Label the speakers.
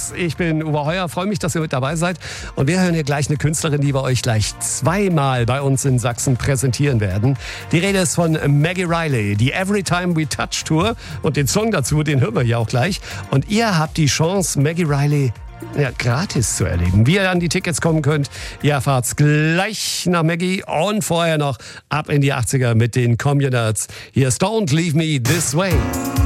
Speaker 1: Communions. Ich bin Uwe Heuer, freue mich, dass ihr mit dabei seid. Und wir hören hier gleich eine Künstlerin, die wir euch gleich zweimal bei uns in Sachsen präsentieren werden. Die Rede ist von Maggie Reilly, die Every Time We Touch Tour. Und den Song dazu, den hören wir hier auch gleich. Und ihr habt die Chance, Maggie Reilly gratis zu erleben. Wie ihr an die Tickets kommen könnt, ihr erfahrt's gleich nach Maggie und vorher noch ab in die 80er mit den Communards. Hier ist Don't Leave Me This Way.